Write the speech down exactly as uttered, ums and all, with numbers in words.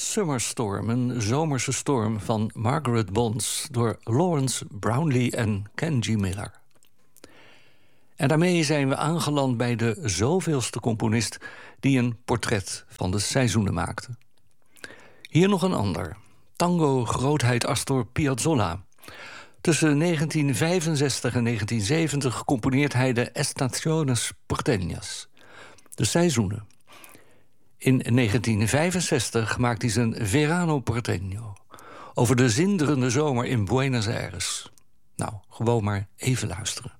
Summer Storm, een zomerse storm van Margaret Bonds, door Lawrence Brownlee en Kenji Miller. En daarmee zijn we aangeland bij de zoveelste componist die een portret van de seizoenen maakte. Hier nog een ander. Tango-grootheid Astor Piazzolla. Tussen negentien vijfenzestig en negentien zeventig componeert hij de Estaciones Porteñas, de seizoenen. In negentien vijfenzestig maakt hij zijn Verano Porteño, over de zinderende zomer in Buenos Aires. Nou, gewoon maar even luisteren.